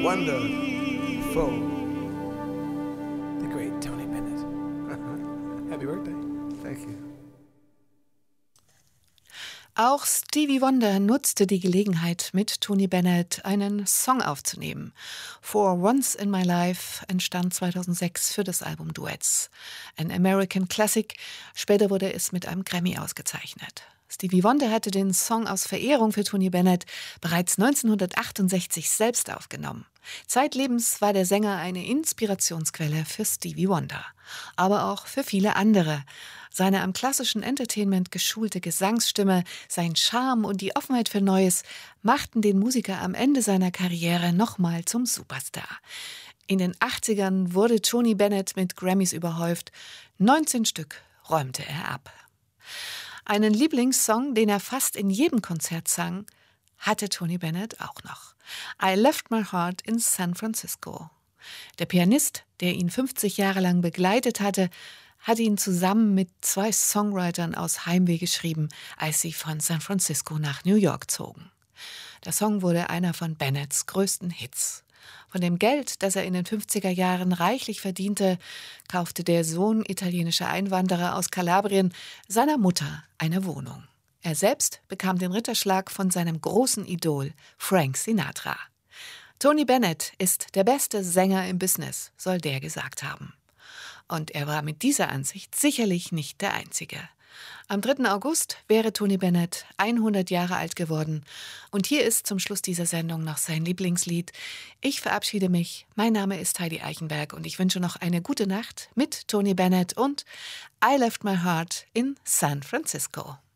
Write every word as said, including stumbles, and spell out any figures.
Wonderful. The great Tony Bennett. Happy birthday. Thank you. Auch Stevie Wonder nutzte die Gelegenheit, mit Tony Bennett einen Song aufzunehmen. For Once in My Life entstand zweitausendsechs für das Album Duets. Ein American Classic, später wurde es mit einem Grammy ausgezeichnet. Stevie Wonder hatte den Song aus Verehrung für Tony Bennett bereits neunzehnhundertachtundsechzig selbst aufgenommen. Zeitlebens war der Sänger eine Inspirationsquelle für Stevie Wonder, aber auch für viele andere. Seine am klassischen Entertainment geschulte Gesangsstimme, sein Charme und die Offenheit für Neues machten den Musiker am Ende seiner Karriere nochmal zum Superstar. In den achtzigern wurde Tony Bennett mit Grammys überhäuft. neunzehn Stück räumte er ab. Einen Lieblingssong, den er fast in jedem Konzert sang, hatte Tony Bennett auch noch. I Left My Heart in San Francisco. Der Pianist, der ihn fünfzig Jahre lang begleitet hatte, hat ihn zusammen mit zwei Songwritern aus Heimweh geschrieben, als sie von San Francisco nach New York zogen. Der Song wurde einer von Bennetts größten Hits. Von dem Geld, das er in den fünfziger Jahren reichlich verdiente, kaufte der Sohn italienischer Einwanderer aus Kalabrien seiner Mutter eine Wohnung. Er selbst bekam den Ritterschlag von seinem großen Idol Frank Sinatra. Tony Bennett ist der beste Sänger im Business, soll der gesagt haben. Und er war mit dieser Ansicht sicherlich nicht der Einzige. Am dritten August wäre Tony Bennett hundert Jahre alt geworden. Und hier ist zum Schluss dieser Sendung noch sein Lieblingslied. Ich verabschiede mich. Mein Name ist Heidi Eichenberg und ich wünsche noch eine gute Nacht mit Tony Bennett und I Left My Heart in San Francisco.